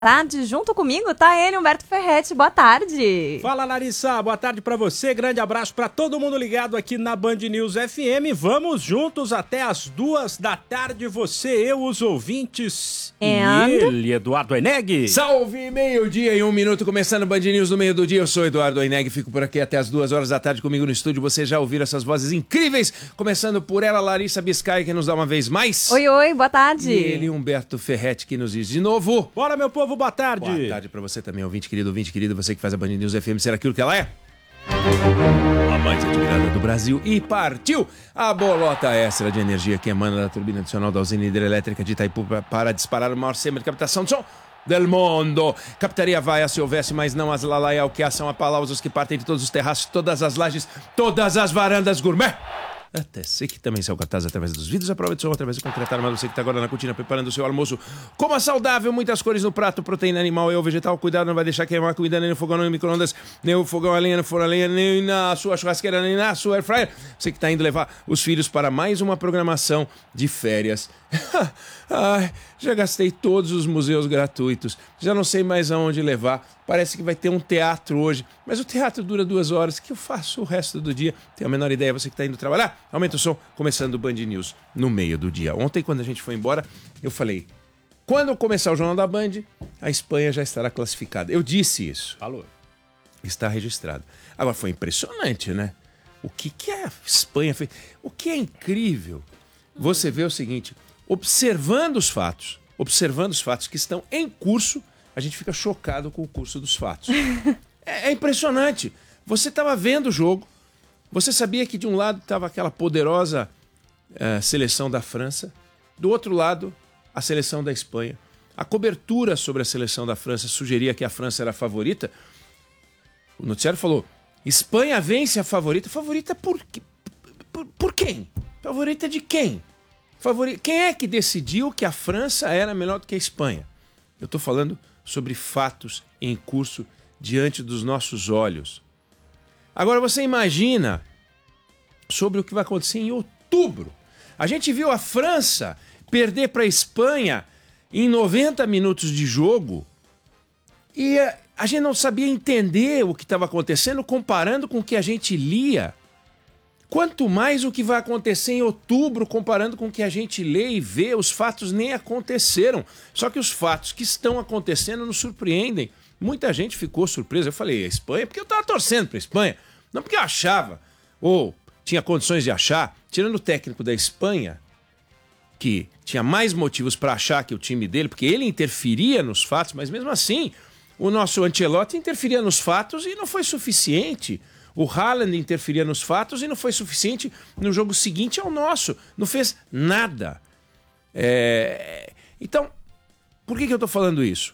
Tarde, junto comigo tá ele, Humberto Ferretti. Boa tarde. Fala, Larissa. Boa tarde pra você. Grande abraço pra todo mundo ligado aqui na Band News FM. Vamos juntos até as 2 da tarde. Você, eu, os ouvintes e ele, Eduardo Oineg. Salve, meio-dia e 1 minuto, começando Band News no meio do dia. Eu sou Eduardo Oineg, fico por aqui até as 2 horas da tarde comigo no estúdio. Você já ouviram essas vozes incríveis? Começando por ela, Larissa Biscay, que nos dá uma vez mais. Oi, boa tarde. E ele, Humberto Ferretti, que nos diz de novo. Bora, meu povo. Boa tarde. Boa tarde pra você também, ouvinte querido, você que faz a Band News FM ser aquilo que ela é. A mais admirada do Brasil. E partiu a bolota extra de energia que emana da turbina adicional da usina hidrelétrica de Itaipu para disparar o maior sistema de captação de som del mundo. Captaria vaia se houvesse, mas não as lalaia, o que há são aplausos que partem de todos os terraços, todas as lajes, todas as varandas gourmet. Até sei que também são cartazes através dos vidros, a prova de som através do concretário, mas você que está agora na cortina preparando o seu almoço. Coma saudável, muitas cores no prato, proteína animal e ou vegetal. Cuidado, não vai deixar queimar comida nem no fogão, nem no micro-ondas, nem no fogão a lenha, no forno a lenha, nem na sua churrasqueira, nem na sua air fryer. Você que está indo levar os filhos para mais uma programação de férias. Ai, já gastei todos os museus gratuitos, já não sei mais aonde levar. Parece que vai ter um teatro hoje, mas o teatro dura 2 horas. O que eu faço o resto do dia? Tenho a menor ideia, você que está indo trabalhar? Aumenta o som, começando o Band News no meio do dia. Ontem, quando a gente foi embora, eu falei, quando começar o Jornal da Band, a Espanha já estará classificada. Eu disse isso. Falou. Está registrado. Agora, foi impressionante, né? O que a Espanha fez? O que é incrível, você vê o seguinte, observando os fatos que estão em curso, a gente fica chocado com o curso dos fatos. É impressionante. Você estava vendo o jogo, você sabia que de um lado estava aquela poderosa seleção da França, do outro lado, a seleção da Espanha. A cobertura sobre a seleção da França sugeria que a França era a favorita. O noticiário falou, Espanha vence a favorita. Favorita por quem? Favorita de quem? Quem é que decidiu que a França era melhor do que a Espanha? Eu estou falando sobre fatos em curso diante dos nossos olhos. Agora você imagina sobre o que vai acontecer em outubro. A gente viu a França perder para a Espanha em 90 minutos de jogo e a gente não sabia entender o que estava acontecendo comparando com o que a gente lia. Quanto mais o que vai acontecer em outubro, comparando com o que a gente lê e vê, os fatos nem aconteceram. Só que os fatos que estão acontecendo nos surpreendem. Muita gente ficou surpresa. Eu falei, a Espanha, porque eu estava torcendo para a Espanha. Não porque eu achava, ou tinha condições de achar, tirando o técnico da Espanha, que tinha mais motivos para achar que o time dele, porque ele interferia nos fatos, mas mesmo assim, o nosso Ancelotti interferia nos fatos e não foi suficiente. O Haaland interferia nos fatos e não foi suficiente no jogo seguinte ao nosso. Não fez nada. Então, por que eu estou falando isso?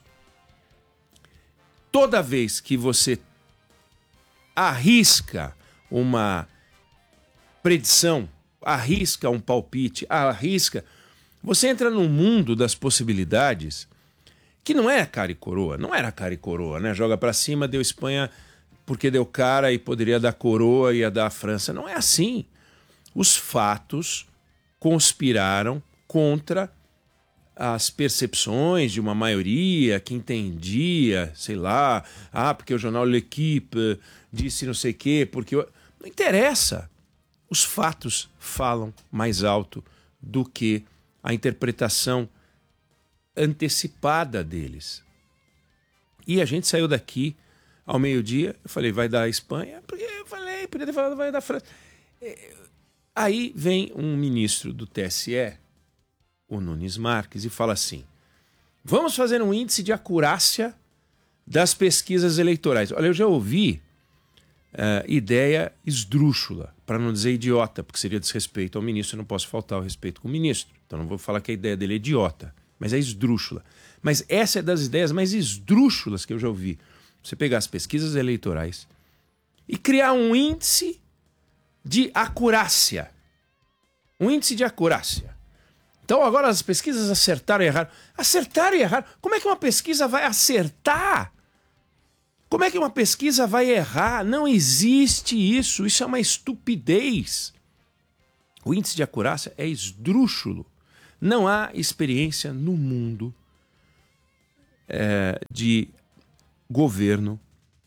Toda vez que você arrisca uma predição, arrisca um palpite, você entra num mundo das possibilidades que não é cara e coroa. Não era cara e coroa, né? Joga para cima, deu Espanha porque deu cara e poderia dar coroa e ia dar a França. Não é assim. Os fatos conspiraram contra as percepções de uma maioria que entendia, sei lá, porque o jornal L'Equipe disse não sei o quê, porque... Não interessa. Os fatos falam mais alto do que a interpretação antecipada deles. E a gente saiu daqui ao meio-dia, eu falei, vai dar a Espanha? Porque eu falei, podia ter falado, vai dar a França. Aí vem um ministro do TSE, o Nunes Marques, e fala assim, vamos fazer um índice de acurácia das pesquisas eleitorais. Olha, eu já ouvi ideia esdrúxula, para não dizer idiota, porque seria desrespeito ao ministro, eu não posso faltar ao respeito com o ministro. Então não vou falar que a ideia dele é idiota, mas é esdrúxula. Mas essa é das ideias mais esdrúxulas que eu já ouvi. Você pegar as pesquisas eleitorais e criar um índice de acurácia. Um índice de acurácia. Então agora as pesquisas acertaram e erraram. Acertaram e erraram? Como é que uma pesquisa vai acertar? Como é que uma pesquisa vai errar? Não existe isso. Isso é uma estupidez. O índice de acurácia é esdrúxulo. Não há experiência no mundo de governo,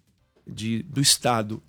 do Estado,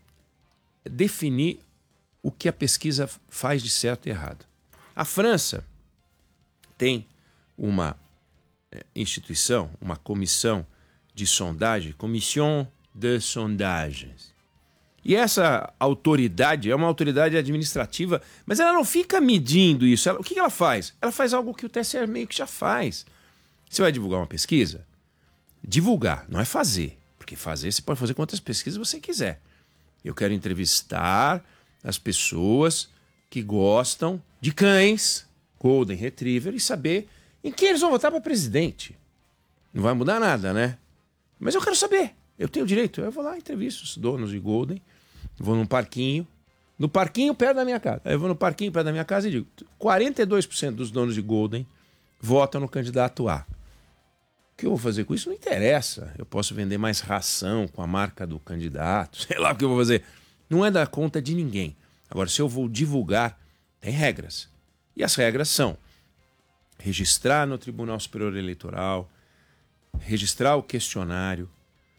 definir o que a pesquisa faz de certo e errado. A França tem uma instituição, uma comissão de sondagem, Commission de Sondagens. E essa autoridade é uma autoridade administrativa, mas ela não fica medindo isso. O que ela faz? Ela faz algo que o TSE meio que já faz. Você vai divulgar uma pesquisa? Divulgar, não é fazer. Porque fazer, você pode fazer quantas pesquisas você quiser. Eu quero entrevistar as pessoas que gostam de cães, Golden Retriever, e saber em quem eles vão votar para presidente. Não vai mudar nada, né? Mas eu quero saber. Eu tenho direito. Eu vou lá, entrevisto os donos de Golden, vou num parquinho, no parquinho perto da minha casa. Aí eu vou no parquinho perto da minha casa e digo, 42% dos donos de Golden votam no candidato A. O que eu vou fazer com isso? Não interessa. Eu posso vender mais ração com a marca do candidato, sei lá o que eu vou fazer. Não é da conta de ninguém. Agora, se eu vou divulgar, tem regras. E as regras são registrar no Tribunal Superior Eleitoral, registrar o questionário,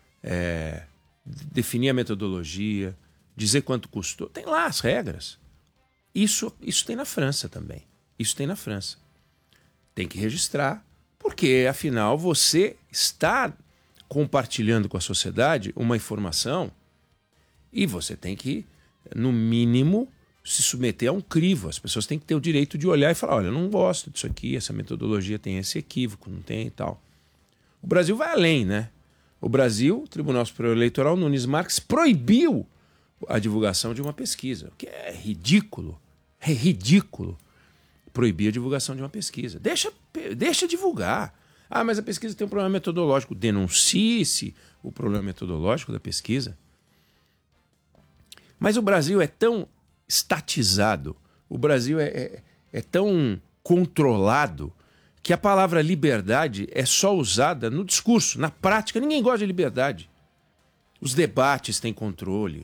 definir a metodologia, dizer quanto custou. Tem lá as regras. Isso tem na França também. Isso tem na França. Tem que registrar, porque, afinal, você está compartilhando com a sociedade uma informação e você tem que, no mínimo, se submeter a um crivo. As pessoas têm que ter o direito de olhar e falar, olha, eu não gosto disso aqui, essa metodologia tem esse equívoco, não tem e tal. O Brasil vai além, né? O Brasil, o Tribunal Superior Eleitoral, Nunes Marques, proibiu a divulgação de uma pesquisa, o que é ridículo. É ridículo proibir a divulgação de uma pesquisa. Deixa divulgar. Ah, mas a pesquisa tem um problema metodológico. Denuncie-se o problema metodológico da pesquisa. Mas o Brasil é tão estatizado, o Brasil é tão controlado, que a palavra liberdade é só usada no discurso. Na prática, ninguém gosta de liberdade. Os debates têm controle.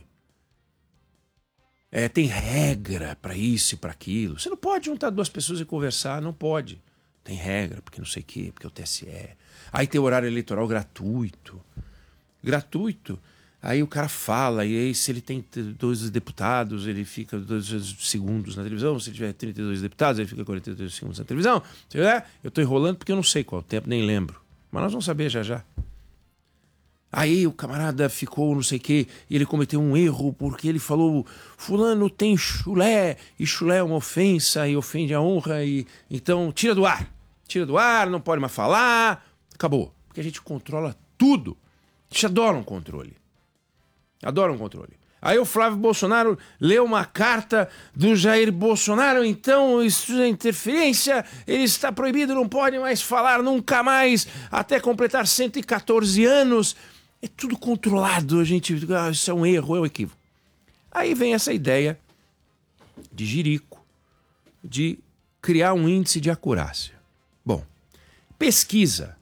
Tem regra para isso e para aquilo. Você não pode juntar duas pessoas e conversar, não pode. Tem regra, porque não sei o quê, porque é o TSE. Aí tem horário eleitoral gratuito. Gratuito. Aí o cara fala, e aí se ele tem 12 deputados, ele fica 12 segundos na televisão. Se ele tiver 32 deputados, ele fica 42 segundos na televisão. Eu estou enrolando porque eu não sei qual o tempo, nem lembro. Mas nós vamos saber já já. Aí o camarada ficou não sei o quê, e ele cometeu um erro porque ele falou fulano tem chulé, e chulé é uma ofensa, e ofende a honra, e então tira do ar, não pode mais falar, acabou. Porque a gente controla tudo. A gente adora um controle. Adora um controle. Aí o Flávio Bolsonaro leu uma carta do Jair Bolsonaro, então isso é interferência, ele está proibido, não pode mais falar nunca mais, até completar 114 anos. É tudo controlado, a gente, isso é um erro, é um equívoco. Aí vem essa ideia de jirico, de criar um índice de acurácia. Bom, pesquisa,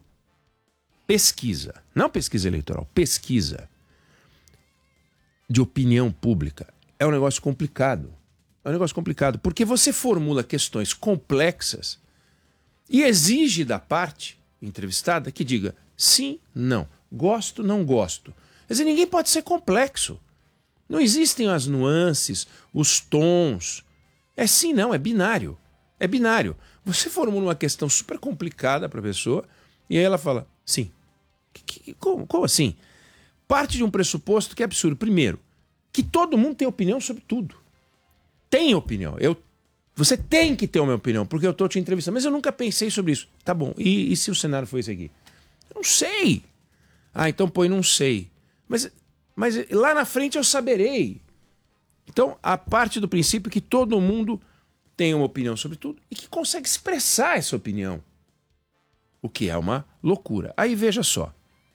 não pesquisa eleitoral, pesquisa de opinião pública é um negócio complicado. É um negócio complicado, porque você formula questões complexas e exige da parte entrevistada que diga sim, não. Gosto, não gosto. Quer dizer, ninguém pode ser complexo. Não existem as nuances, os tons. É sim, não, é binário. É binário. Você formula uma questão super complicada para a pessoa e aí ela fala, sim. Como assim? Parte de um pressuposto que é absurdo. Primeiro, que todo mundo tem opinião sobre tudo. Tem opinião. Você tem que ter uma opinião, porque eu estou te entrevistando. Mas eu nunca pensei sobre isso. Tá bom, e se o cenário foi esse aqui? Eu não sei. Ah, então põe não sei. Mas lá na frente eu saberei. Então, a parte do princípio que todo mundo tem uma opinião sobre tudo e que consegue expressar essa opinião. O que é uma loucura. Aí veja só.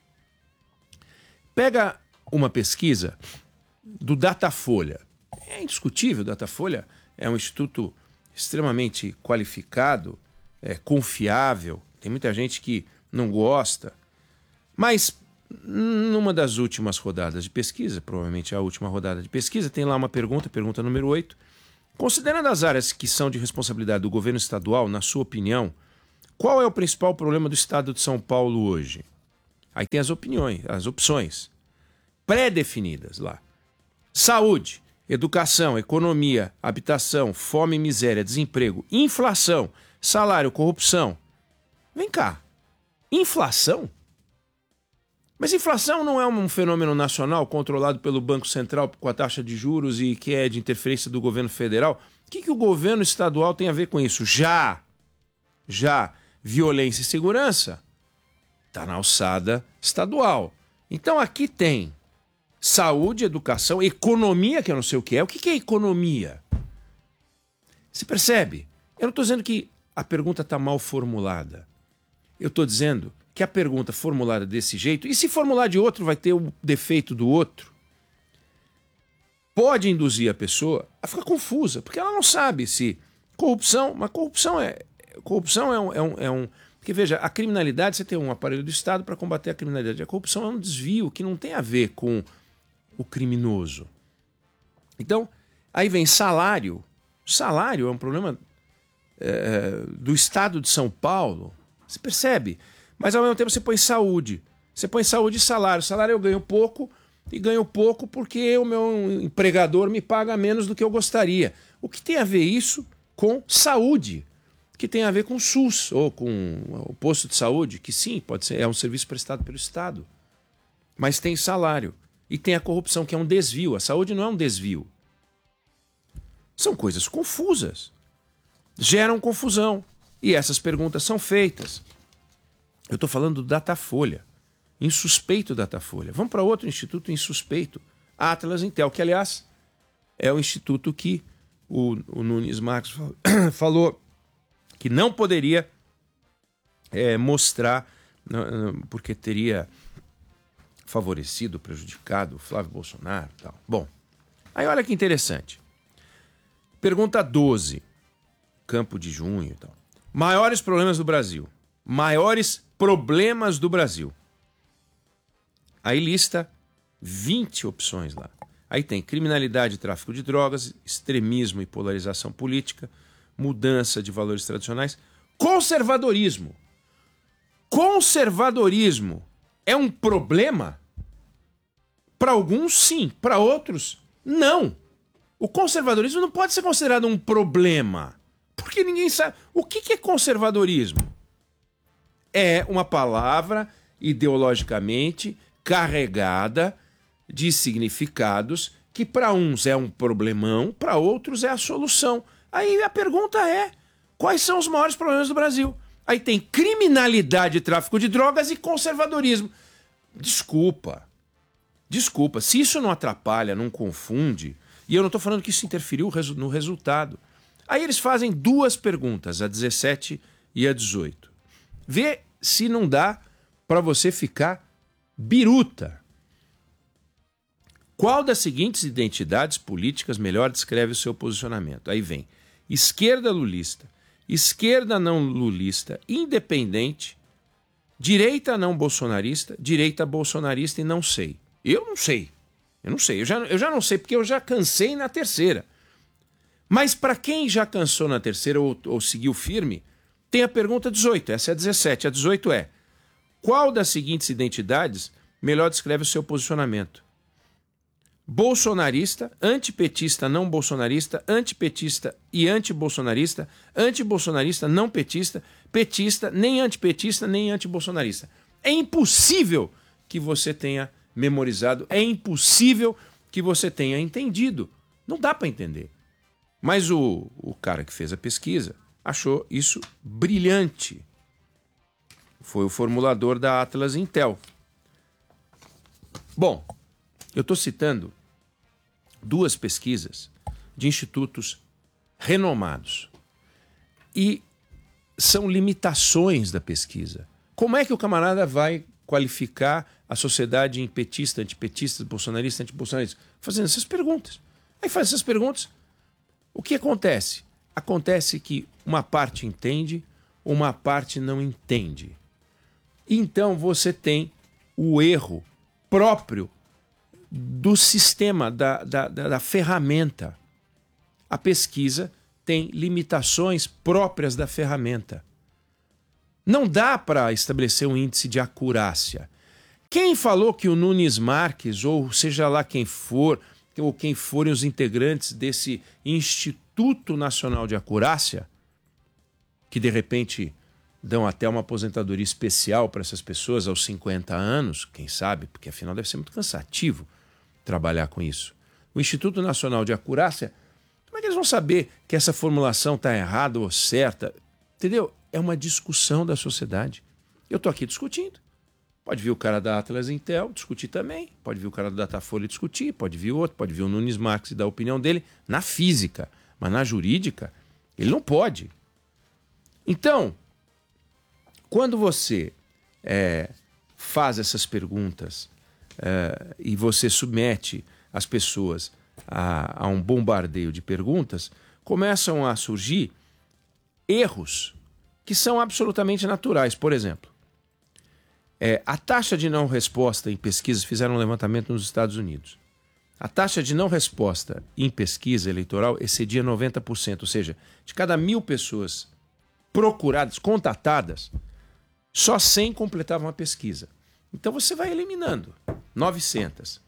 Pega uma pesquisa do Datafolha. É indiscutível, o Datafolha é um instituto extremamente qualificado, confiável. Tem muita gente que não gosta. Mas numa das últimas rodadas de pesquisa, provavelmente a última rodada de pesquisa, tem lá uma pergunta número 8. Considerando as áreas que são de responsabilidade do governo estadual, na sua opinião, qual é o principal problema do estado de São Paulo hoje? Aí tem as opiniões, as opções pré-definidas lá. Saúde, educação, economia, habitação, fome, miséria, desemprego, inflação, salário, corrupção. Vem cá, inflação? Mas inflação não é um fenômeno nacional controlado pelo Banco Central com a taxa de juros e que é de interferência do governo federal? O que o governo estadual tem a ver com isso? Já violência e segurança está na alçada estadual. Então aqui tem saúde, educação, economia, que eu não sei o que é. O que é economia? Você percebe? Eu não estou dizendo que a pergunta está mal formulada. Eu estou dizendo que a pergunta formulada desse jeito, e se formular de outro vai ter o defeito do outro, pode induzir a pessoa a ficar confusa, porque ela não sabe se corrupção, mas corrupção é um... Porque veja, a criminalidade, você tem um aparelho do Estado para combater a criminalidade. A corrupção é um desvio que não tem a ver com o criminoso. Então, aí vem salário. Salário é um problema do Estado de São Paulo. Você percebe? Mas ao mesmo tempo você põe saúde. Você põe saúde e salário. Salário eu ganho pouco, e ganho pouco porque o meu empregador me paga menos do que eu gostaria. O que tem a ver isso com saúde? Que tem a ver com o SUS ou com o posto de saúde, que sim, pode ser, é um serviço prestado pelo Estado. Mas tem salário. E tem a corrupção, que é um desvio. A saúde não é um desvio. São coisas confusas. Geram confusão. E essas perguntas são feitas. Eu estou falando do Datafolha. Insuspeito Datafolha. Vamos para outro instituto insuspeito. Atlas Intel, que aliás é o instituto que o Nunes Marques falou que não poderia mostrar, porque teria favorecido, prejudicado o Flávio Bolsonaro e tal. Bom, aí olha que interessante. Pergunta 12, Campo de Junho e tal. Maiores problemas do Brasil. Maiores problemas do Brasil. Aí lista 20 opções lá. Aí tem criminalidade e tráfico de drogas, extremismo e polarização política, mudança de valores tradicionais, conservadorismo. Conservadorismo é um problema? Para alguns, sim. Para outros, não. O conservadorismo não pode ser considerado um problema. Porque ninguém sabe. O que é conservadorismo? É uma palavra ideologicamente carregada de significados que para uns é um problemão, para outros é a solução. Aí a pergunta é, quais são os maiores problemas do Brasil? Aí tem criminalidade, tráfico de drogas e conservadorismo. Desculpa, se isso não atrapalha, não confunde, e eu não estou falando que isso interferiu no resultado. Aí eles fazem duas perguntas, a 17 e a 18. Vê se não dá para você ficar biruta. Qual das seguintes identidades políticas melhor descreve o seu posicionamento? Aí vem esquerda lulista, esquerda não lulista, independente, direita não bolsonarista, direita bolsonarista e não sei. Eu não sei. Eu já não sei, porque eu já cansei na terceira. Mas para quem já cansou na terceira ou seguiu firme, tem a pergunta 18, essa é a 17. A 18 é, qual das seguintes identidades melhor descreve o seu posicionamento? Bolsonarista, antipetista, não bolsonarista, antipetista e antibolsonarista, antibolsonarista, não petista, petista, nem antipetista, nem antibolsonarista. É impossível que você tenha memorizado, é impossível que você tenha entendido. Não dá para entender. Mas o cara que fez a pesquisa achou isso brilhante. Foi o formulador da Atlas Intel. Bom, eu estou citando duas pesquisas de institutos renomados. E são limitações da pesquisa. Como é que o camarada vai qualificar a sociedade em petista, antipetista, bolsonarista, antibolsonarista? Fazendo essas perguntas. Aí faz essas perguntas. O que acontece? Acontece que uma parte entende, uma parte não entende. Então você tem o erro próprio do sistema, da ferramenta. A pesquisa tem limitações próprias da ferramenta. Não dá para estabelecer um índice de acurácia. Quem falou que o Nunes Marques, ou seja lá quem for, ou quem forem os integrantes desse Instituto Nacional de Acurácia, que de repente dão até uma aposentadoria especial para essas pessoas aos 50 anos, quem sabe, porque afinal deve ser muito cansativo trabalhar com isso. O Instituto Nacional de Acurácia, como é que eles vão saber que essa formulação está errada ou certa? Entendeu? É uma discussão da sociedade. Eu estou aqui discutindo. Pode vir o cara da Atlas Intel discutir também, pode vir o cara do Datafolha discutir, pode vir outro, pode vir o Nunes Marques e dar a opinião dele na física, mas na jurídica ele não pode. Então, quando você faz essas perguntas e você submete as pessoas a um bombardeio de perguntas, começam a surgir erros que são absolutamente naturais. Por exemplo, a taxa de não resposta em pesquisas, fizeram um levantamento nos Estados Unidos. A taxa de não resposta em pesquisa eleitoral excedia 90%, ou seja, de cada 1.000 pessoas procuradas, contatadas, só 100 completavam a pesquisa. Então você vai eliminando 900.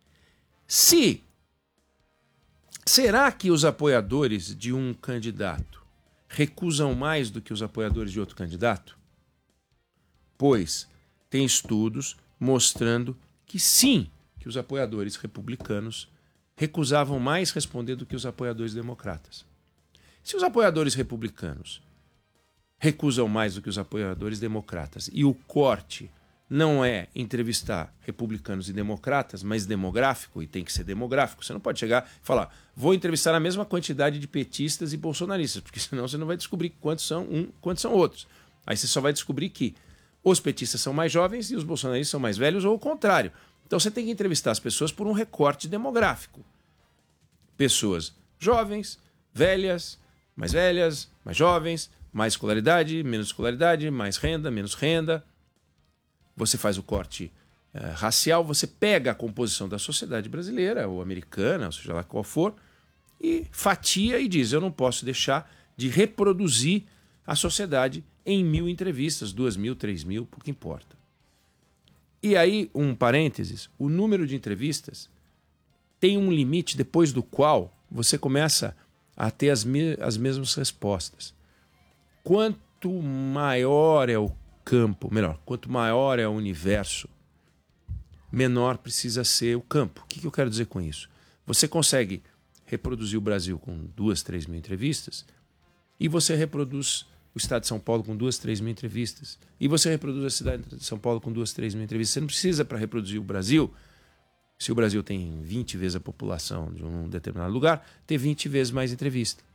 Será que os apoiadores de um candidato recusam mais do que os apoiadores de outro candidato? Pois tem estudos mostrando que sim, que os apoiadores republicanos recusavam mais responder do que os apoiadores democratas. Se os apoiadores republicanos recusam mais do que os apoiadores democratas e o corte não é entrevistar republicanos e democratas, mas demográfico, e tem que ser demográfico, você não pode chegar e falar, vou entrevistar a mesma quantidade de petistas e bolsonaristas, porque senão você não vai descobrir quantos são quantos são outros. Aí você só vai descobrir que os petistas são mais jovens e os bolsonaristas são mais velhos, ou o contrário. Então você tem que entrevistar as pessoas por um recorte demográfico. Pessoas jovens, velhas, mais jovens, mais escolaridade, menos escolaridade, mais renda, menos renda. Você faz o corte racial, você pega a composição da sociedade brasileira, ou americana, ou seja lá qual for, e fatia e diz, eu não posso deixar de reproduzir a sociedade em 1.000 entrevistas, 2.000, 3.000, pouco importa. E aí, um parênteses, o número de entrevistas tem um limite depois do qual você começa a ter as mesmas respostas. Quanto maior é o campo, melhor, quanto maior é o universo, menor precisa ser o campo. O que eu quero dizer com isso? Você consegue reproduzir o Brasil com 2.000, 3.000 entrevistas e você reproduz o estado de São Paulo com 2.000, 3.000 entrevistas e você reproduz a cidade de São Paulo com 2.000, 3.000 entrevistas. Você não precisa, para reproduzir o Brasil, se o Brasil tem 20 vezes a população de um determinado lugar, ter 20 vezes mais entrevista.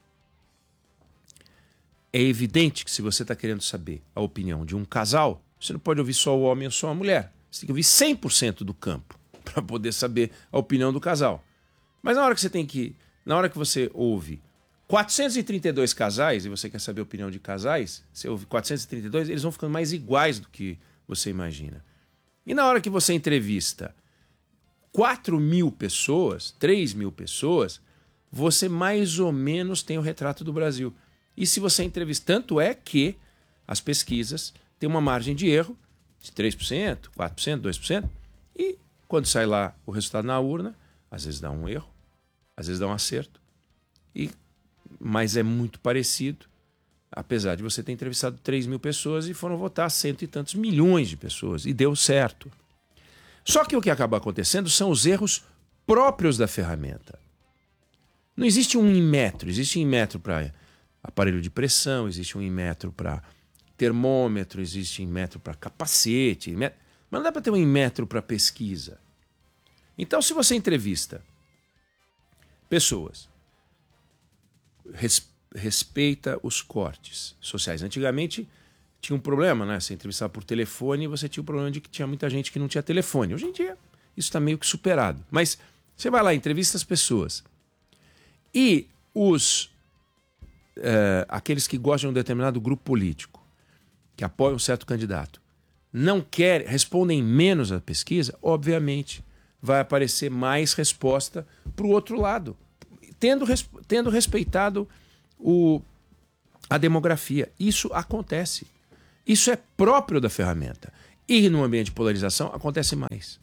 É evidente que se você está querendo saber a opinião de um casal, você não pode ouvir só o homem ou só a mulher. Você tem que ouvir 100% do campo para poder saber a opinião do casal. Mas na hora que você ouve 432 casais e você quer saber a opinião de casais, você ouve 432, eles vão ficando mais iguais do que você imagina. E na hora que você entrevista 4.000 pessoas, 3.000 pessoas, você mais ou menos tem o retrato do Brasil. E se você entrevista, tanto é que as pesquisas têm uma margem de erro de 3%, 4%, 2%, e quando sai lá o resultado na urna, às vezes dá um erro, às vezes dá um acerto, mas é muito parecido, apesar de você ter entrevistado 3.000 pessoas e foram votar 100 e tantos milhões de pessoas, e deu certo. Só que o que acaba acontecendo são os erros próprios da ferramenta. Não existe um Inmetro, existe um Inmetro para aparelho de pressão, existe um Inmetro para termômetro, existe um Inmetro para capacete, mas não dá para ter um Inmetro para pesquisa. Então, se você entrevista pessoas, respeita os cortes sociais. Antigamente tinha um problema, né? Você entrevistava por telefone e você tinha o problema de que tinha muita gente que não tinha telefone. Hoje em dia isso está meio que superado. Mas você vai lá, entrevista as pessoas e aqueles que gostam de um determinado grupo político, que apoiam um certo candidato, não querem, respondem menos à pesquisa, obviamente vai aparecer mais resposta para o outro lado, tendo respeitado a demografia. Isso acontece. Isso é próprio da ferramenta. E no ambiente de polarização acontece mais.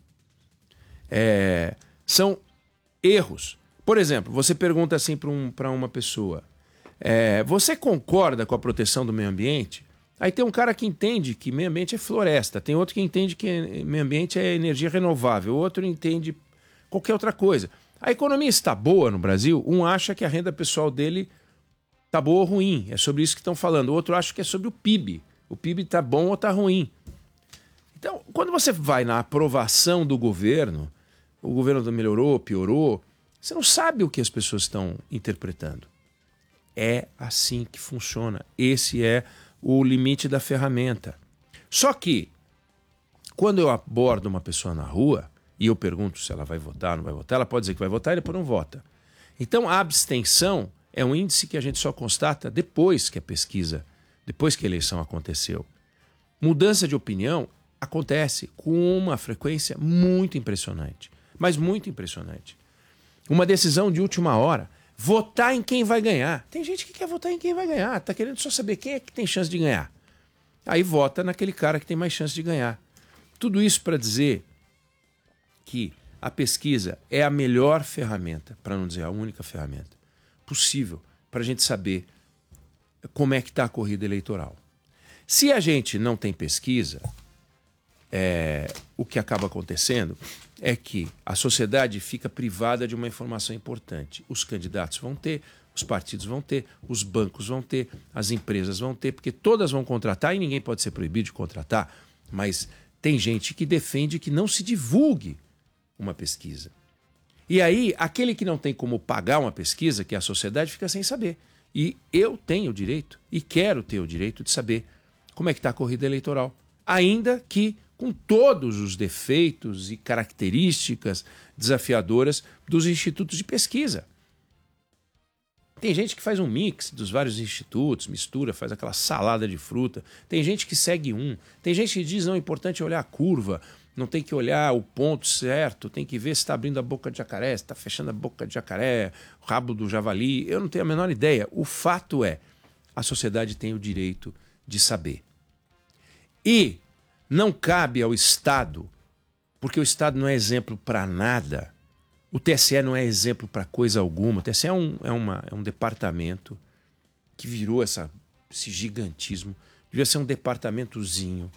São erros. Por exemplo, você pergunta assim para uma pessoa, você concorda com a proteção do meio ambiente? Aí tem um cara que entende que meio ambiente é floresta, tem outro que entende que meio ambiente é energia renovável, outro entende qualquer outra coisa. A economia está boa no Brasil, um acha que a renda pessoal dele está boa ou ruim, é sobre isso que estão falando. O outro acha que é sobre o PIB. O PIB está bom ou está ruim. Então, quando você vai na aprovação do governo, o governo melhorou, piorou, você não sabe o que as pessoas estão interpretando. É assim que funciona. Esse é o limite da ferramenta. Só que, quando eu abordo uma pessoa na rua e eu pergunto se ela vai votar ou não vai votar, ela pode dizer que vai votar e depois não vota. Então, a abstenção é um índice que a gente só constata depois que a pesquisa, depois que a eleição aconteceu. Mudança de opinião acontece com uma frequência muito impressionante, mas muito impressionante. Uma decisão de última hora, votar em quem vai ganhar. Tem gente que quer votar em quem vai ganhar, está querendo só saber quem é que tem chance de ganhar. Aí vota naquele cara que tem mais chance de ganhar. Tudo isso para dizer que a pesquisa é a melhor ferramenta, para não dizer a única ferramenta, possível para a gente saber como é que está a corrida eleitoral. Se a gente não tem pesquisa, o que acaba acontecendo é que a sociedade fica privada de uma informação importante. Os candidatos vão ter, os partidos vão ter, os bancos vão ter, as empresas vão ter, porque todas vão contratar e ninguém pode ser proibido de contratar, mas tem gente que defende que não se divulgue uma pesquisa. E aí, aquele que não tem como pagar uma pesquisa, que é a sociedade, fica sem saber. E eu tenho o direito, e quero ter o direito de saber como é que está a corrida eleitoral. Ainda que com todos os defeitos e características desafiadoras dos institutos de pesquisa. Tem gente que faz um mix dos vários institutos, mistura, faz aquela salada de fruta. Tem gente que segue um. Tem gente que diz, não, é importante olhar a curva, não tem que olhar o ponto certo, tem que ver se está abrindo a boca de jacaré, se está fechando a boca de jacaré, o rabo do javali. Eu não tenho a menor ideia. O fato é, a sociedade tem o direito de saber. E não cabe ao Estado, porque o Estado não é exemplo para nada. O TSE não é exemplo para coisa alguma. O TSE é um departamento que virou esse gigantismo. Devia ser um departamentozinho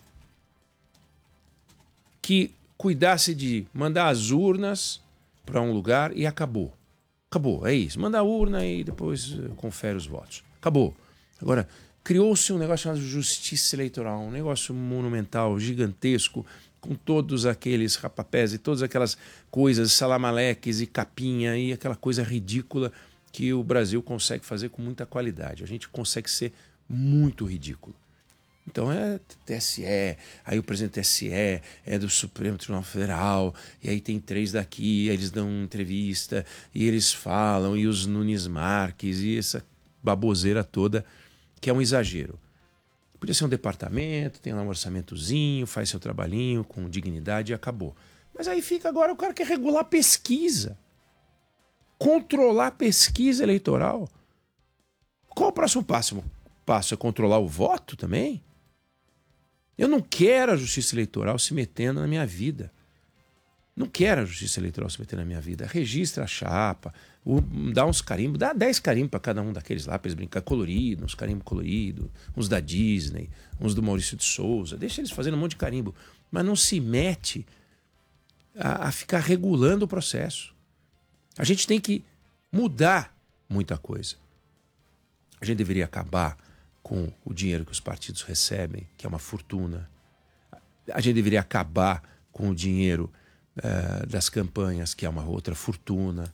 que cuidasse de mandar as urnas para um lugar e acabou. Acabou, é isso. Manda a urna e depois confere os votos. Acabou. Agora, criou-se um negócio chamado justiça eleitoral, um negócio monumental, gigantesco, com todos aqueles rapapés e todas aquelas coisas, salamaleques e capinha e aquela coisa ridícula que o Brasil consegue fazer com muita qualidade. A gente consegue ser muito ridículo. Então é TSE, aí o presidente do TSE é do Supremo Tribunal Federal, e aí tem 3 daqui, aí eles dão uma entrevista, e eles falam, e os Nunes Marques, e essa baboseira toda, que é um exagero. Podia ser um departamento, tem lá um orçamentozinho, faz seu trabalhinho com dignidade e acabou. Mas aí fica agora o cara quer regular pesquisa. Controlar pesquisa eleitoral. Qual o próximo passo? É controlar o voto também? Eu não quero a justiça eleitoral se metendo na minha vida. Não quero a justiça eleitoral se metendo na minha vida. Registra a chapa, dá uns carimbos, dá 10 carimbos para cada um daqueles lá, para eles brincar colorido, uns carimbos coloridos, uns da Disney, uns do Maurício de Souza. Deixa eles fazendo um monte de carimbo. Mas não se mete a ficar regulando o processo. A gente tem que mudar muita coisa. A gente deveria acabar com o dinheiro que os partidos recebem, que é uma fortuna. A gente deveria acabar com o dinheiro das campanhas, que é uma outra fortuna.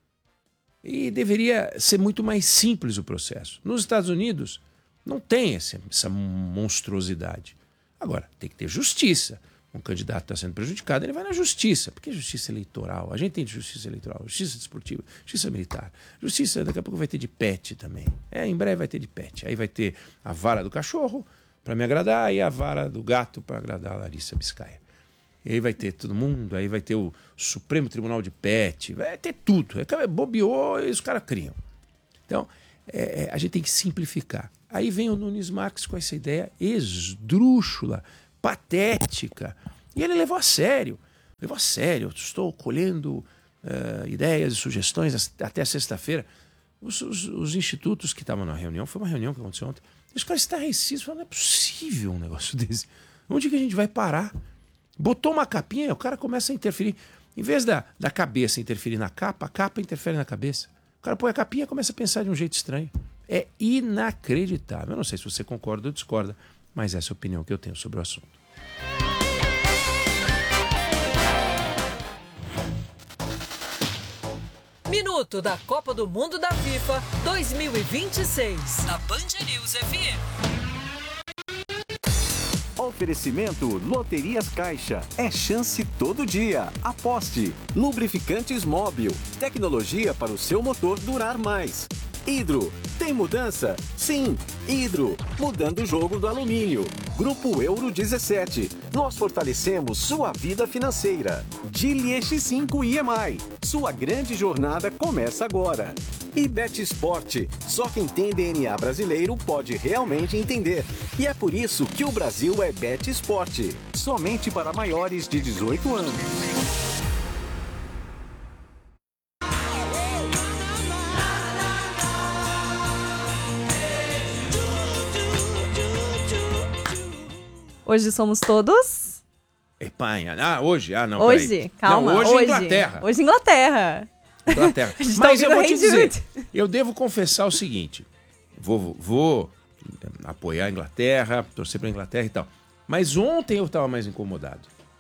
E deveria ser muito mais simples o processo. Nos Estados Unidos não tem essa monstruosidade. Agora, tem que ter justiça. Um candidato está sendo prejudicado, ele vai na justiça. Porque justiça eleitoral, a gente tem justiça eleitoral, justiça desportiva, justiça militar. Justiça, daqui a pouco vai ter de pet também. Em breve vai ter de pet. Aí vai ter a vara do cachorro para me agradar e a vara do gato para agradar a Larissa Biscaia. E aí vai ter todo mundo, aí vai ter o Supremo Tribunal de Pet, vai ter tudo. Bobeou e os caras criam. Então, a gente tem que simplificar. Aí vem o Nunes Marques com essa ideia esdrúxula, patética. E ele levou a sério. Levou a sério. Eu estou colhendo ideias e sugestões até sexta-feira. Os institutos que estavam na reunião, foi uma reunião que aconteceu ontem, os caras estarrecidos, falaram, não é possível um negócio desse. Onde que a gente vai parar? Botou uma capinha, o cara começa a interferir. Em vez da cabeça interferir na capa, a capa interfere na cabeça. O cara põe a capinha e começa a pensar de um jeito estranho. É inacreditável. Eu não sei se você concorda ou discorda, mas essa é a opinião que eu tenho sobre o assunto. Minuto da Copa do Mundo da FIFA 2026, na Band News FM. Oferecimento Loterias Caixa. É chance todo dia. Aposte. Lubrificantes Móbil. Tecnologia para o seu motor durar mais. Hidro. Tem mudança? Sim. Hidro. Mudando o jogo do alumínio. Grupo Euro 17. Nós fortalecemos sua vida financeira. Geely X5 EMI. Sua grande jornada começa agora. E Bet Sport. Só quem tem DNA brasileiro pode realmente entender. E é por isso que o Brasil é Bet Sport. Somente para maiores de 18 anos. Hoje somos todos? Espanha. Hoje? Não, Hoje, peraí. calma. Não, hoje Inglaterra. Hoje Inglaterra. Inglaterra. A gente Mas tá eu vou ouvindo te dizer, Red eu devo confessar o seguinte, vou apoiar a Inglaterra, torcer para a Inglaterra e tal, mas ontem eu estava mais incomodado.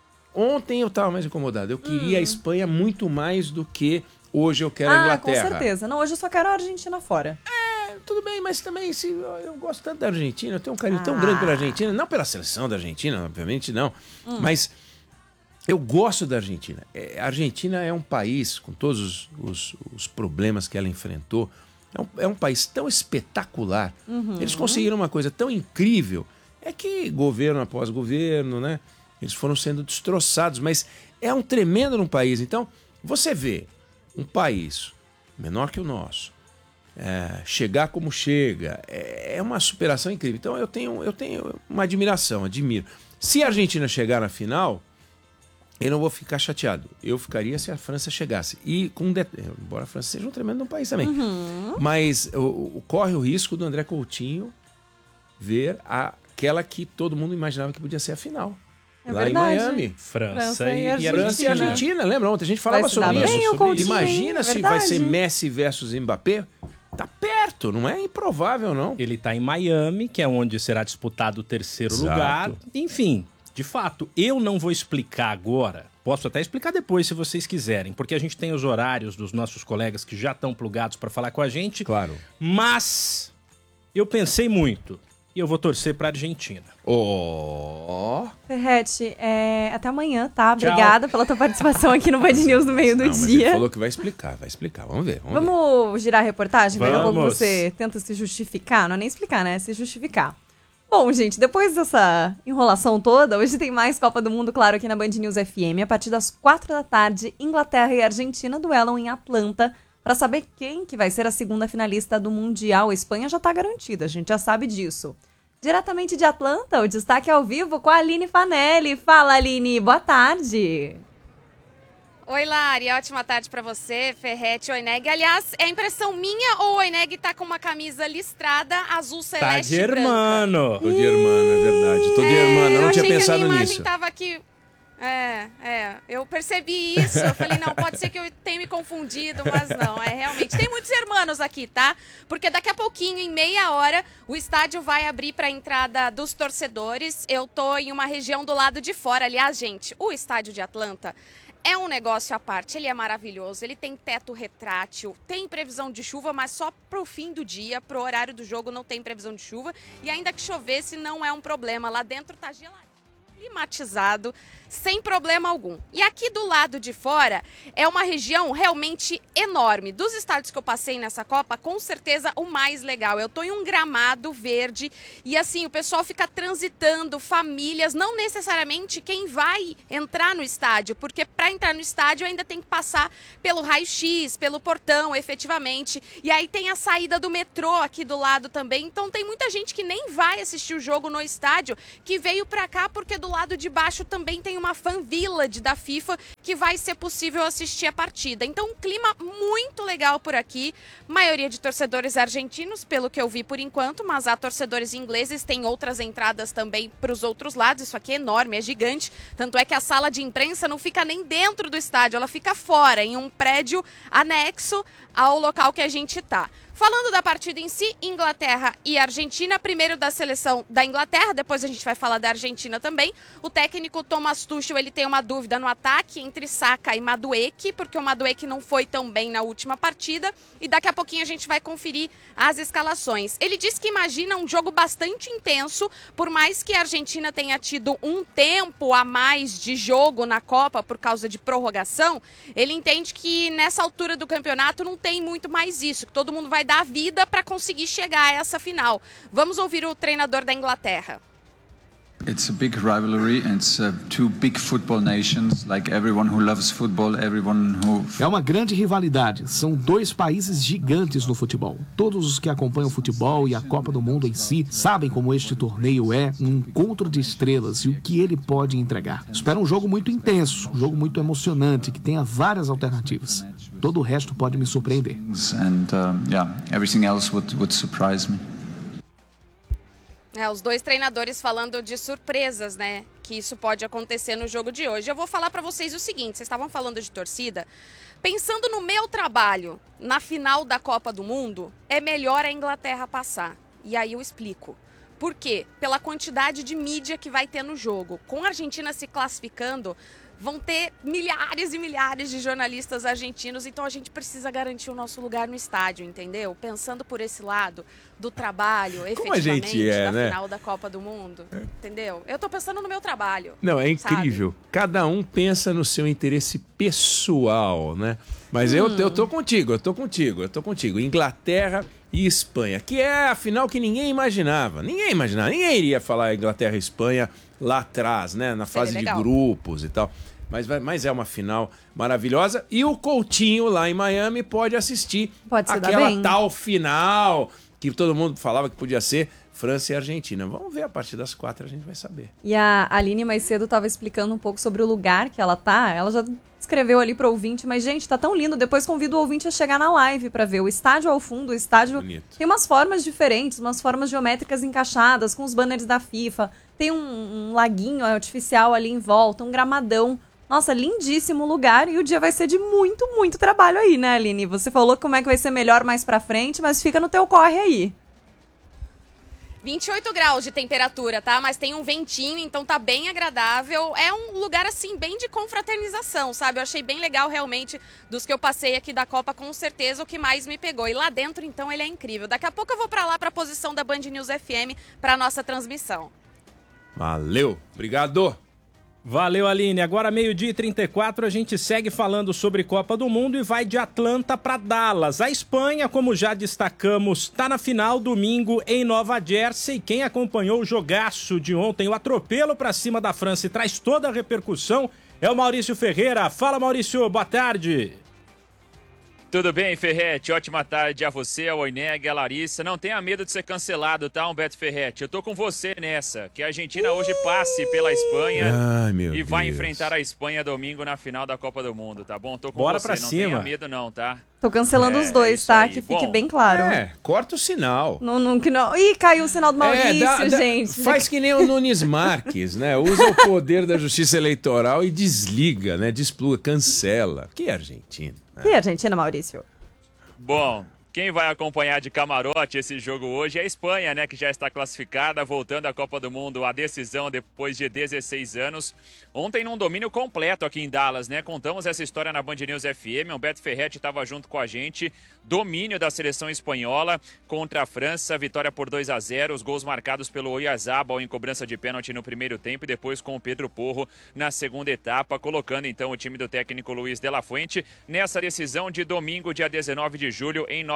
Eu queria a Espanha muito mais do que hoje eu quero a Inglaterra. Com certeza. Não, hoje eu só quero a Argentina fora. Tudo bem, mas também eu gosto tanto da Argentina, eu tenho um carinho tão grande pela Argentina, não pela seleção da Argentina, obviamente não, mas eu gosto da Argentina. A Argentina é um país, com todos os problemas que ela enfrentou, é um país tão espetacular. Eles conseguiram uma coisa tão incrível, é que governo após governo, né? Eles foram sendo destroçados, mas é um tremendo um país. Então, você vê um país menor que o nosso, chegar como chega, é uma superação incrível. Então eu tenho uma admiração, admiro. Se a Argentina chegar na final, eu não vou ficar chateado. Eu ficaria se a França chegasse. E embora a França seja um tremendo país também. Mas corre o risco do André Coutinho ver aquela que todo mundo imaginava que podia ser a final. Lá verdade. Em Miami. França e França e Argentina, lembra ontem? A gente falava sobre bem isso. o Coutinho, Imagina se verdade. vai ser Messi versus Mbappé. Tá perto, não é improvável, não. Ele tá em Miami, que é onde será disputado o terceiro Exato. lugar. Enfim, de fato, eu não vou explicar agora. Posso até explicar depois, se vocês quiserem. Porque a gente tem os horários dos nossos colegas que já estão plugados para falar com a gente. Claro. Mas eu pensei muito. E eu vou torcer pra Argentina. Ferrete, até amanhã, tá? Obrigada pela tua participação aqui no Band News no meio do Mas dia. ele falou que vai explicar. Vamos ver. Vamos girar a reportagem? Daqui a pouco Vamos. você tenta se justificar. Não é nem explicar, né? Se justificar. Bom, gente, depois dessa enrolação toda, hoje tem mais Copa do Mundo, claro, aqui na Band News FM. A partir das 4 da tarde, Inglaterra e Argentina duelam em Atlanta para saber quem que vai ser a segunda finalista do Mundial. A Espanha já tá garantida, a gente já sabe disso. Diretamente de Atlanta, o destaque ao vivo com a Aline Fanelli. Fala, Aline, boa tarde. Oi, Lari, ótima tarde pra você, Ferrete, Oineg. Aliás, é impressão minha ou o Oineg tá com uma camisa listrada azul celeste Tá de branca? hermano. Tô de irmã, é verdade. Tô de irmã, não tinha pensado Eu achei que a minha nisso. imagem tava aqui... eu percebi isso, eu falei, não, pode ser que eu tenha me confundido, mas não, realmente. Tem muitos hermanos aqui, tá? Porque daqui a pouquinho, em meia hora, o estádio vai abrir para a entrada dos torcedores. Eu tô em uma região do lado de fora. Aliás, gente, o estádio de Atlanta é um negócio à parte, ele é maravilhoso, ele tem teto retrátil, tem previsão de chuva, mas só pro fim do dia, pro horário do jogo não tem previsão de chuva, e ainda que chovesse não é um problema, lá dentro tá gelado, climatizado, sem problema algum. E aqui do lado de fora é uma região realmente enorme. Dos estádios que eu passei nessa Copa, com certeza o mais legal. Eu tô em um gramado verde e assim, o pessoal fica transitando, famílias, não necessariamente quem vai entrar no estádio, porque para entrar no estádio ainda tem que passar pelo raio-x, pelo portão, efetivamente. E aí tem a saída do metrô aqui do lado também. Então tem muita gente que nem vai assistir o jogo no estádio, que veio para cá porque do lado de baixo também tem uma fan village da FIFA que vai ser possível assistir a partida. Então, um clima muito legal por aqui. Maioria de torcedores argentinos, pelo que eu vi por enquanto, mas há torcedores ingleses, tem outras entradas também para os outros lados. Isso aqui é enorme, é gigante. Tanto é que a sala de imprensa não fica nem dentro do estádio, ela fica fora, em um prédio anexo ao local que a gente está. Falando da partida em si, Inglaterra e Argentina, primeiro da seleção da Inglaterra, depois a gente vai falar da Argentina também. O técnico Thomas Tuchel, ele tem uma dúvida no ataque entre Saka e Madueke, porque o Madueke não foi tão bem na última partida, e daqui a pouquinho a gente vai conferir as escalações. Ele diz que imagina um jogo bastante intenso, por mais que a Argentina tenha tido um tempo a mais de jogo na Copa por causa de prorrogação, ele entende que nessa altura do campeonato não tem muito mais isso, que todo mundo vai dar a vida para conseguir chegar a essa final. Vamos ouvir o treinador da Inglaterra. It's a big rivalry and it's two big football nations, like everyone who loves football, everyone who... É uma grande rivalidade, são dois países gigantes no futebol. Todos os que acompanham o futebol e a Copa do Mundo em si sabem como este torneio é um encontro de estrelas e o que ele pode entregar. Espero um jogo muito intenso, um jogo muito emocionante, que tenha várias alternativas. Todo o resto pode me surpreender. And everything else would surprise me. Os dois treinadores falando de surpresas, né? Que isso pode acontecer no jogo de hoje. Eu vou falar para vocês o seguinte, vocês estavam falando de torcida. Pensando no meu trabalho, na final da Copa do Mundo, é melhor a Inglaterra passar. E aí eu explico. Por quê? Pela quantidade de mídia que vai ter no jogo. Com a Argentina se classificando, vão ter milhares e milhares de jornalistas argentinos, então a gente precisa garantir o nosso lugar no estádio, entendeu? Pensando por esse lado do trabalho, efetivamente, da final da Copa do Mundo, entendeu? Eu tô pensando no meu trabalho. Não, é incrível. Sabe? Cada um pensa no seu interesse pessoal, né? Mas eu tô contigo. Inglaterra e Espanha, que é a final que ninguém imaginava. Ninguém iria falar Inglaterra e Espanha lá atrás, né? Na fase de grupos e tal. Mas é uma final maravilhosa. E o Coutinho, lá em Miami, pode assistir aquela tal final que todo mundo falava que podia ser França e Argentina. Vamos ver, a partir das 4 a gente vai saber. E a Aline mais cedo estava explicando um pouco sobre o lugar que ela tá. Ela já escreveu ali pro ouvinte, mas gente, tá tão lindo. Depois convido o ouvinte a chegar na live para ver. O estádio ao fundo, o estádio tem umas formas diferentes, umas formas geométricas encaixadas, com os banners da FIFA. Tem um laguinho artificial ali em volta, um gramadão. Nossa, lindíssimo lugar, e o dia vai ser de muito, muito trabalho aí, né, Aline? Você falou como é que vai ser melhor mais pra frente, mas fica no teu corre aí. 28 graus de temperatura, tá? Mas tem um ventinho, então tá bem agradável. É um lugar, assim, bem de confraternização, sabe? Eu achei bem legal, realmente, dos que eu passei aqui da Copa, com certeza o que mais me pegou. E lá dentro, então, ele é incrível. Daqui a pouco eu vou pra lá, pra posição da Band News FM, pra nossa transmissão. Valeu, obrigado. Valeu, Aline. Agora, 12h34, a gente segue falando sobre Copa do Mundo e vai de Atlanta para Dallas. A Espanha, como já destacamos, está na final domingo em Nova Jersey. Quem acompanhou o jogaço de ontem, o atropelo para cima da França e traz toda a repercussão, é o Maurício Ferreira. Fala, Maurício, boa tarde. Tudo bem, Ferretti? Ótima tarde a você, ao Oineg, a Larissa. Não tenha medo de ser cancelado, tá, Humberto Ferretti? Eu tô com você nessa. Que a Argentina hoje passe pela Espanha e vai enfrentar a Espanha domingo na final da Copa do Mundo, tá bom? Tô com Bora você, pra não cima. tenha medo não, tá? Tô cancelando os dois, tá? Que fique bem claro. Corta o sinal. Não. Ih, caiu o sinal do Maurício, gente. Faz que nem o Nunes Marques, né? Usa o poder da justiça eleitoral e desliga, né? Despluga, cancela. Que Argentina. Que Argentina, Maurício? Bom, quem vai acompanhar de camarote esse jogo hoje é a Espanha, né, que já está classificada, voltando à Copa do Mundo, a decisão depois de 16 anos. Ontem num domínio completo aqui em Dallas, né, contamos essa história na Band News FM, o Humberto Ferretti estava junto com a gente, domínio da seleção espanhola contra a França, vitória por 2-0, os gols marcados pelo Oyarzabal em cobrança de pênalti no primeiro tempo e depois com o Pedro Porro na segunda etapa, colocando então o time do técnico Luiz de la Fuente nessa decisão de domingo, dia 19 de julho, em Nova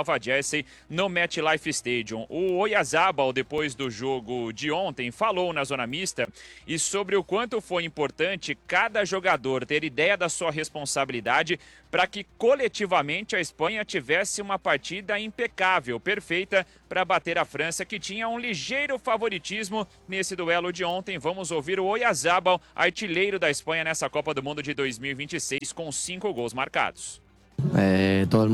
Nova Jersey, no MetLife Stadium. O Oyarzabal, depois do jogo de ontem, falou na zona mista e sobre o quanto foi importante cada jogador ter ideia da sua responsabilidade para que coletivamente a Espanha tivesse uma partida impecável, perfeita para bater a França, que tinha um ligeiro favoritismo nesse duelo de ontem. Vamos ouvir o Oyarzabal, artilheiro da Espanha nessa Copa do Mundo de 2026, com 5 gols marcados. Todo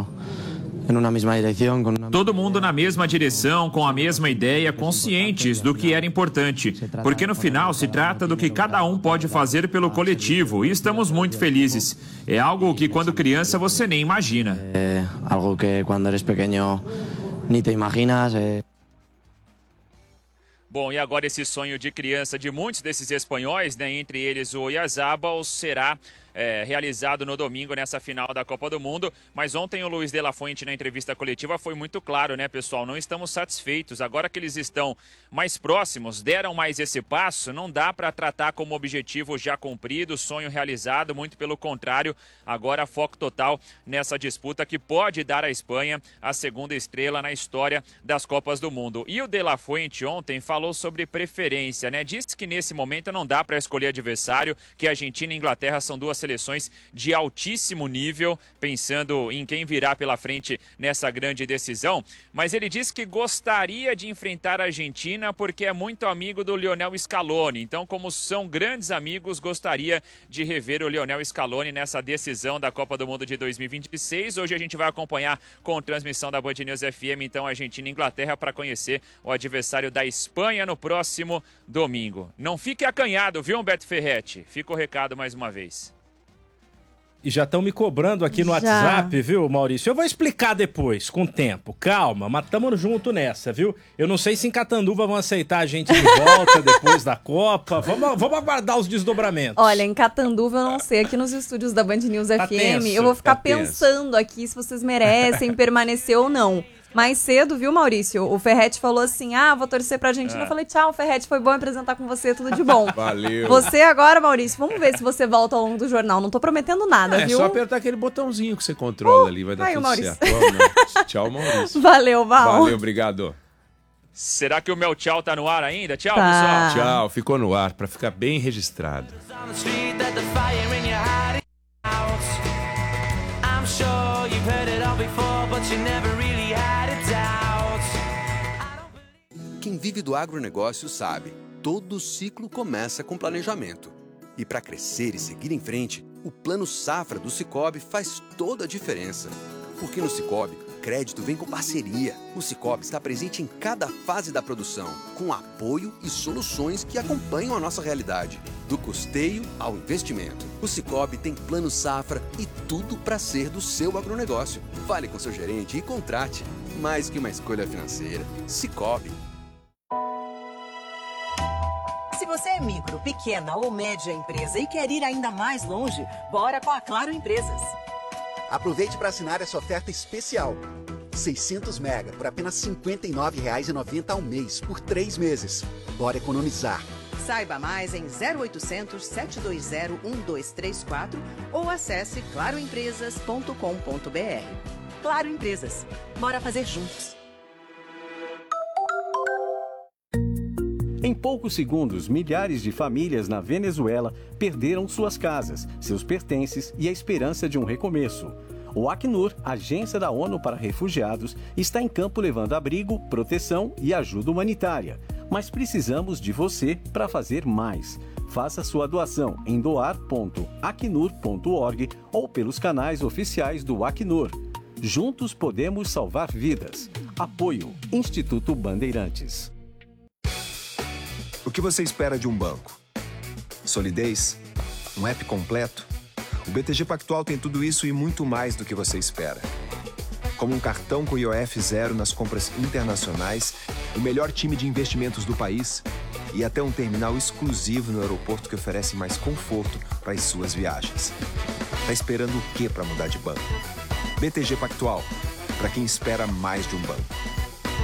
mundo na mesma direção, com a mesma ideia, conscientes do que era importante. Porque no final se trata do que cada um pode fazer pelo coletivo e estamos muito felizes. É algo que quando criança você nem imagina. É algo que quando eres pequeno nem te imaginas. Bom, e agora esse sonho de criança de muitos desses espanhóis, né, entre eles o Oyarzabal, será realizado no domingo nessa final da Copa do Mundo. Mas ontem o Luiz de la Fuente, na entrevista coletiva, foi muito claro, né, pessoal? Não estamos satisfeitos. Agora que eles estão mais próximos, deram mais esse passo, não dá para tratar como objetivo já cumprido, sonho realizado, muito pelo contrário. Agora foco total nessa disputa que pode dar à Espanha a segunda estrela na história das Copas do Mundo. E o de la Fuente ontem falou sobre preferência, né? Disse que nesse momento não dá para escolher adversário, que Argentina e Inglaterra são duas seleções de altíssimo nível, pensando em quem virá pela frente nessa grande decisão. Mas ele disse que gostaria de enfrentar a Argentina porque é muito amigo do Lionel Scaloni. Então, como são grandes amigos, gostaria de rever o Lionel Scaloni nessa decisão da Copa do Mundo de 2026. Hoje a gente vai acompanhar com transmissão da Band News FM, então, Argentina e Inglaterra, para conhecer o adversário da Espanha no próximo domingo. Não fique acanhado, viu, Humberto Ferretti? Fica o recado mais uma vez. E já estão me cobrando aqui no WhatsApp, viu, Maurício? Eu vou explicar depois, com tempo. Calma, mas tamo junto nessa, viu? Eu não sei se em Catanduva vão aceitar a gente de volta depois da Copa. Vamos aguardar os desdobramentos. Olha, em Catanduva eu não sei. Aqui nos estúdios da Band News FM, tenso, eu vou ficar pensando aqui se vocês merecem permanecer ou não. Mais cedo, viu, Maurício? O Ferretti falou assim, vou torcer pra Argentina. Eu falei, tchau, Ferretti, foi bom apresentar com você, tudo de bom. Valeu. Você agora, Maurício, vamos ver se você volta ao longo do jornal. Não tô prometendo nada, viu? É só apertar aquele botãozinho que você controla ali, vai dar tudo Maurício. certo. Tchau, Maurício. Valeu, Val. Valeu, obrigado. Será que o meu tchau tá no ar ainda? Tchau, Tá. pessoal. Tchau, ficou no ar, pra ficar bem registrado. Quem vive do agronegócio sabe, todo ciclo começa com planejamento. E para crescer e seguir em frente, o Plano Safra do Sicoob faz toda a diferença. Porque no Sicoob, crédito vem com parceria. O Sicoob está presente em cada fase da produção, com apoio e soluções que acompanham a nossa realidade. Do custeio ao investimento. O Sicoob tem Plano Safra e tudo para ser do seu agronegócio. Fale com seu gerente e contrate. Mais que uma escolha financeira. Sicoob. Se você é micro, pequena ou média empresa e quer ir ainda mais longe, bora com a Claro Empresas. Aproveite para assinar essa oferta especial. 600 mega por apenas R$ 59,90 ao mês, por 3 meses. Bora economizar. Saiba mais em 0800 720 1234 ou acesse claroempresas.com.br. Claro Empresas. Bora fazer juntos. Em poucos segundos, milhares de famílias na Venezuela perderam suas casas, seus pertences e a esperança de um recomeço. O Acnur, agência da ONU para refugiados, está em campo levando abrigo, proteção e ajuda humanitária. Mas precisamos de você para fazer mais. Faça sua doação em doar.acnur.org ou pelos canais oficiais do Acnur. Juntos podemos salvar vidas. Apoio Instituto Bandeirantes. O que você espera de um banco? Solidez? Um app completo? O BTG Pactual tem tudo isso e muito mais do que você espera. Como um cartão com IOF zero nas compras internacionais, o melhor time de investimentos do país e até um terminal exclusivo no aeroporto que oferece mais conforto para as suas viagens. Tá esperando o quê para mudar de banco? BTG Pactual, para quem espera mais de um banco.